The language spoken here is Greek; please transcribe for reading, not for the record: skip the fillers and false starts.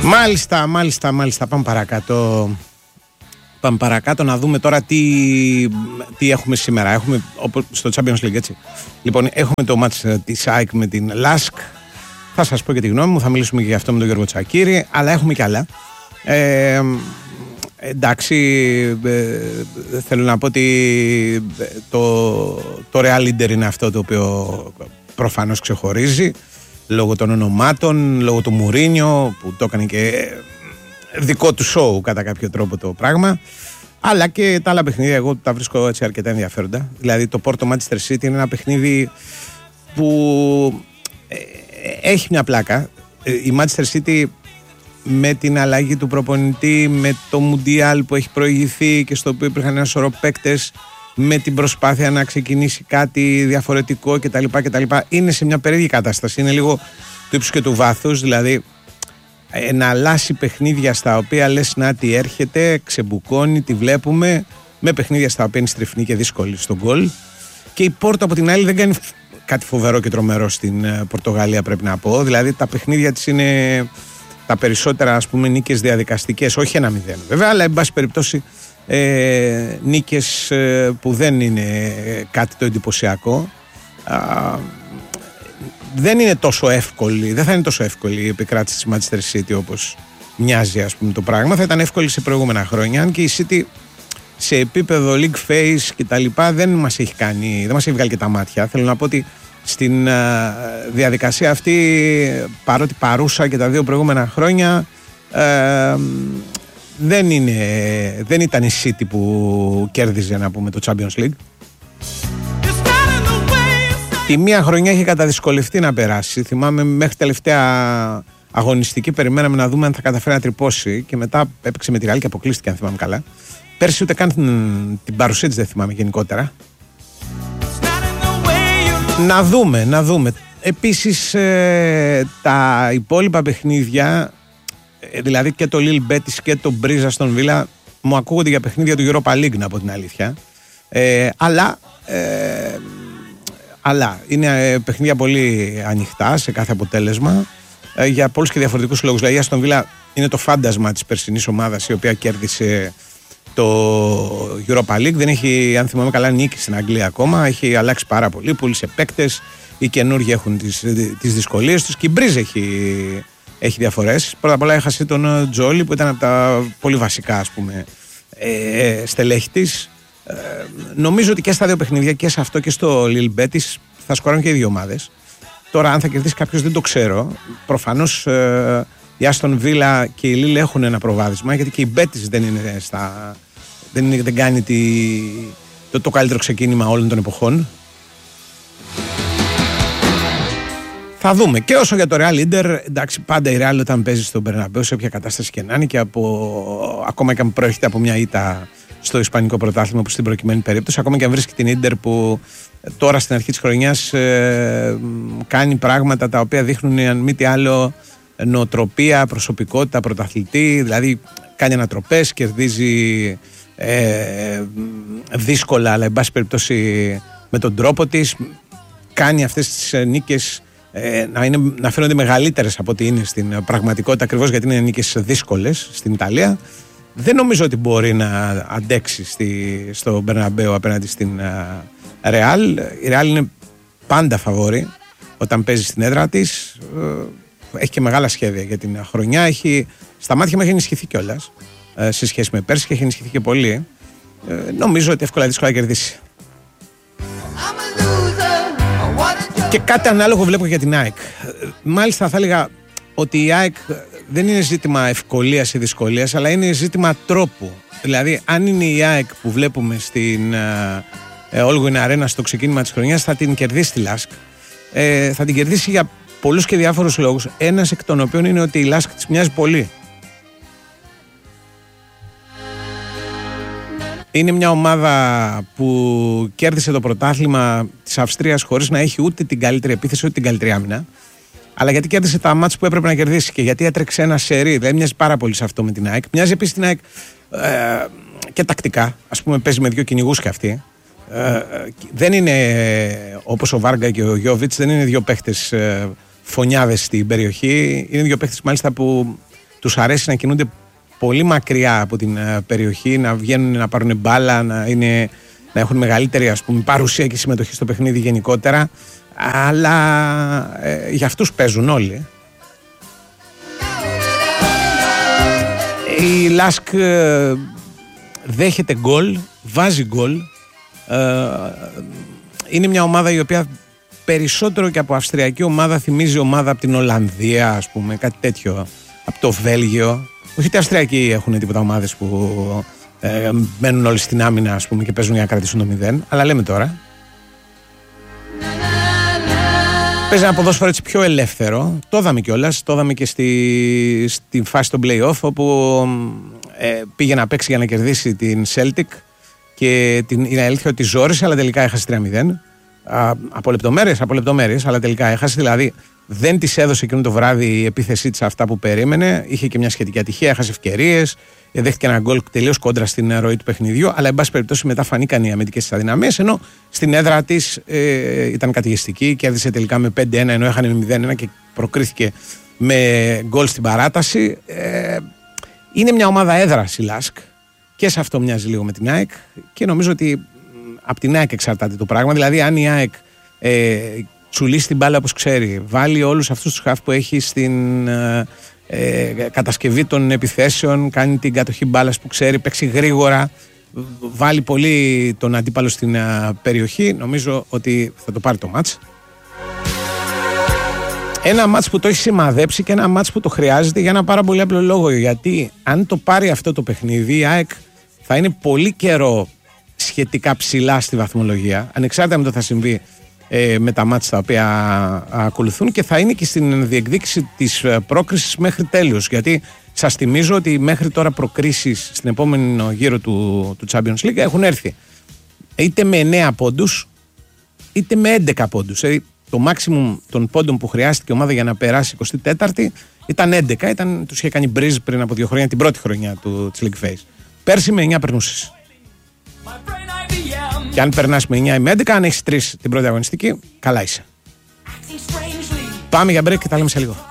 Μάλιστα. Πάμε παρακάτω να δούμε τώρα τι έχουμε σήμερα. Έχουμε στο Champions League, έτσι. Λοιπόν, έχουμε το μάτς της ΑΕΚ με την Λάσκ. Θα σας πω και τη γνώμη μου, θα μιλήσουμε και γι' αυτό με τον Γιώργο Τσακίρη, αλλά έχουμε και άλλα. Εντάξει, θέλω να πω ότι το Real Leader είναι αυτό το οποίο προφανώς ξεχωρίζει λόγω των ονομάτων, λόγω του Μουρίνιο που το έκανε και δικό του σοου κατά κάποιο τρόπο το πράγμα, αλλά και τα άλλα παιχνίδια εγώ τα βρίσκω έτσι αρκετά ενδιαφέροντα. Δηλαδή το Porto Manchester City είναι ένα παιχνίδι που έχει μια πλάκα. Η Manchester City με την αλλαγή του προπονητή, με το Μουντιάλ που έχει προηγηθεί και στο οποίο υπήρχαν ένα σωρό παίκτες, με την προσπάθεια να ξεκινήσει κάτι διαφορετικό κτλ. Είναι σε μια περίεργη κατάσταση. Είναι λίγο του ύψους και του βάθους, δηλαδή να αλλάσει παιχνίδια στα οποία λες να τι έρχεται, ξεμπουκώνει, τη βλέπουμε, με παιχνίδια στα οποία είναι στριφνή και δύσκολη στον γκολ. Και η Πόρτο από την άλλη δεν κάνει κάτι φοβερό και τρομερό στην Πορτογαλία, πρέπει να πω. Δηλαδή τα παιχνίδια της είναι τα περισσότερα, ας πούμε, νίκες διαδικαστικές, όχι 1-0 βέβαια, αλλά εν πάση περιπτώσει νίκες που δεν είναι κάτι το εντυπωσιακό. Δεν είναι τόσο εύκολη, δεν θα είναι τόσο εύκολη η επικράτηση της Manchester City όπως μοιάζει, ας πούμε, το πράγμα. Θα ήταν εύκολη σε προηγούμενα χρόνια, αν και η City σε επίπεδο league phase και τα λοιπά δεν μας έχει βγάλει και τα μάτια. Θέλω να πω ότι στην διαδικασία αυτή, παρότι παρούσα και τα δύο προηγούμενα χρόνια, δεν ήταν η City που κέρδιζε, να πούμε, το Champions League. Η μία χρονιά είχε καταδυσκολευτεί να περάσει. Θυμάμαι μέχρι τελευταία αγωνιστική περιμέναμε να δούμε αν θα καταφέρει να τρυπώσει και μετά έπαιξε με τη Real και αποκλείστηκε, αν θυμάμαι καλά. Πέρσι ούτε καν την παρουσία της δεν θυμάμαι γενικότερα. Να δούμε. Επίσης τα υπόλοιπα παιχνίδια, δηλαδή και το Lille Betis και το Breeze Aston Villa, μου ακούγονται για παιχνίδια του Europa League, να πω την αλήθεια. Αλλά είναι παιχνίδια πολύ ανοιχτά σε κάθε αποτέλεσμα, για πολλούς και διαφορετικούς λόγους. Δηλαδή η Aston Villa είναι το φάντασμα της περσινής ομάδας, η οποία κέρδισε το Europa League. Δεν έχει, αν θυμάμαι καλά, νίκη στην Αγγλία ακόμα. Έχει αλλάξει πάρα πολύ, πούλησε παίκτες. Οι καινούργοι έχουν τις δυσκολίες τους και η Breeze έχει διαφορές. Πρώτα απ' όλα έχασε τον Τζόλι που ήταν από τα πολύ βασικά, ας πούμε, στελέχη της. Νομίζω ότι και στα δύο παιχνίδια, και σε αυτό και στο Lille Betis, θα σκοράρουν και οι δύο ομάδες. Τώρα αν θα κερδίσει κάποιος δεν το ξέρω. Προφανώς η Aston Villa και η Lille έχουν ένα προβάδισμα, γιατί και η Betis δεν κάνει το καλύτερο ξεκίνημα όλων των εποχών. Θα δούμε. Και όσο για το Real Leader, εντάξει, πάντα η Real όταν παίζει στον Bernabéu, σε όποια κατάσταση και να είναι, και ακόμα και αν προέρχεται από μια ήττα στο Ισπανικό πρωτάθλημα, όπως στην προκειμένη περίπτωση, ακόμα και αν βρίσκει την Ίντερ που τώρα στην αρχή της χρονιάς κάνει πράγματα τα οποία δείχνουν, αν μη τι άλλο, νοοτροπία, προσωπικότητα, πρωταθλητή. Δηλαδή κάνει ανατροπές, κερδίζει δύσκολα, αλλά εν πάση περιπτώσει με τον τρόπο της, κάνει αυτές τις νίκες να φαίνονται μεγαλύτερες από ό,τι είναι στην πραγματικότητα, ακριβώς γιατί είναι νίκες δύσκολες στην Ιταλία. Δεν νομίζω ότι μπορεί να αντέξει στο Μπερναμπέου απέναντι στην Real. Η Real είναι πάντα φαβόρη όταν παίζει στην έδρα της. Έχει και μεγάλα σχέδια για την χρονιά. Στα μάτια μου έχει ενισχυθεί κιόλας σε σχέση με πέρσι και έχει ενισχυθεί και πολύ. Νομίζω ότι εύκολα δύσκολα κερδίσει. Και κάτι ανάλογο βλέπω για την ΑΕΚ. Μάλιστα θα έλεγα ότι η ΑΕΚ δεν είναι ζήτημα ευκολίας ή δυσκολίας, αλλά είναι ζήτημα τρόπου. Δηλαδή αν είναι η ΑΕΚ που βλέπουμε στην Όλγουιν Arena στο ξεκίνημα της χρονιάς, θα την κερδίσει τη Λάσκ. Θα την κερδίσει για πολλούς και διάφορους λόγους. Ένας εκ των οποίων είναι ότι η Λάσκ της μοιάζει πολύ. Είναι μια ομάδα που κέρδισε το πρωτάθλημα της Αυστρίας χωρίς να έχει ούτε την καλύτερη επίθεση ούτε την καλύτερη άμυνα. Αλλά γιατί κέρδισε τα μάτς που έπρεπε να κερδίσει και γιατί έτρεξε ένα σερί. Δηλαδή μοιάζει πάρα πολύ σε αυτό με την ΑΕΚ. Μοιάζει επίσης την ΑΕΚ και τακτικά. Ας πούμε παίζει με δύο κυνηγούς και αυτή. Δεν είναι όπως ο Βάργα και ο Γιόβιτς, δεν είναι δύο παίχτες φωνιάδες στην περιοχή. Είναι δύο παίχτες μάλιστα που τους αρέσει να κινούνται πολύ μακριά από την περιοχή, να βγαίνουν να πάρουν μπάλα, να έχουν μεγαλύτερη, ας πούμε, παρουσία και συμμετοχή στο παιχνίδι γενικότερα. Αλλά για αυτούς παίζουν όλοι. Η Λάσκ δέχεται γκολ, βάζει γκολ. Είναι μια ομάδα η οποία περισσότερο και από αυστριακή ομάδα θυμίζει ομάδα από την Ολλανδία, ας πούμε, κάτι τέτοιο, από το Βέλγιο. Όχι ότι οι Αυστριακοί έχουν τίποτα ομάδες που μένουν όλοι στην άμυνα, ας πούμε, και παίζουν για να κρατήσουν το 0, αλλά λέμε τώρα. Παίζει ένα ποδόσφαιρο έτσι πιο ελεύθερο. Το είδαμε κιόλας. Το είδαμε και στη φάση των play-off, όπου πήγε να παίξει για να κερδίσει την Celtic και είναι αλήθεια ότι ζόρισε, αλλά τελικά έχασε 3-0. Από λεπτομέρειες, αλλά τελικά έχασε. Δηλαδή δεν της έδωσε εκείνο το βράδυ η επίθεσή της αυτά που περίμενε. Είχε και μια σχετική ατυχία, έχασε ευκαιρίες. Δέχτηκε ένα γκολ τελείως κόντρα στην ροή του παιχνιδιού, αλλά εν πάση περιπτώσει μετά φανήκαν οι αμυντικές της αδυναμίες, ενώ στην έδρα της ήταν κατηγιστική, κέρδισε τελικά με 5-1, ενώ έχανε με 0-1 και προκρίθηκε με γκολ στην παράταση. Είναι μια ομάδα έδρας η Λάσκ και σε αυτό μοιάζει λίγο με την ΑΕΚ, και νομίζω ότι από την ΑΕΚ εξαρτάται το πράγμα. Δηλαδή, αν η ΑΕΚ τσουλήσει την μπάλα όπως ξέρει, βάλει όλους αυτούς τους χαφ που έχει στην κατασκευή των επιθέσεων, κάνει την κατοχή μπάλας που ξέρει, παίξει γρήγορα, βάλει πολύ τον αντίπαλο στην περιοχή, νομίζω ότι θα το πάρει το μάτς. Ένα μάτς που το έχει σημαδέψει και ένα μάτς που το χρειάζεται για ένα πάρα πολύ απλό λόγο, γιατί αν το πάρει αυτό το παιχνίδι, η ΑΕΚ θα είναι πολύ καιρό σχετικά ψηλά στη βαθμολογία, ανεξάρτητα με το θα συμβεί με τα μάτς τα οποία ακολουθούν, και θα είναι και στην διεκδίκηση της πρόκρισης μέχρι τέλους, γιατί σας θυμίζω ότι μέχρι τώρα προκρίσεις στην επόμενο γύρο του Champions League έχουν έρθει είτε με 9 πόντους είτε με 11 πόντους. Το maximum των πόντων που χρειάστηκε η ομάδα για να περάσει 24η ήταν 11, τους είχε κάνει μπρίζ πριν από 2 χρόνια, την πρώτη χρονιά της League Phase. Πέρσι με 9 περνούσες. Και αν περνάς με 9 ή με 11, αν έχεις 3 την πρώτη αγωνιστική, καλά είσαι. Πάμε για break και τα λέμε σε λίγο.